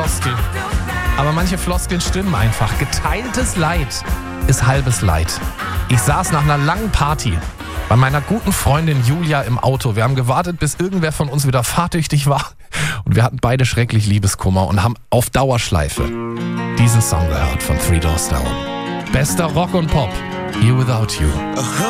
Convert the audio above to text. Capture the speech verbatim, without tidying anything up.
Floskel. Aber manche Floskeln stimmen einfach. Geteiltes Leid ist halbes Leid. Ich saß nach einer langen Party bei meiner guten Freundin Julia im Auto. Wir haben gewartet, bis irgendwer von uns wieder fahrtüchtig war. Und wir hatten beide schrecklich Liebeskummer und haben auf Dauerschleife diesen Song gehört von Three Doors Down. Bester Rock und Pop. Here Without You.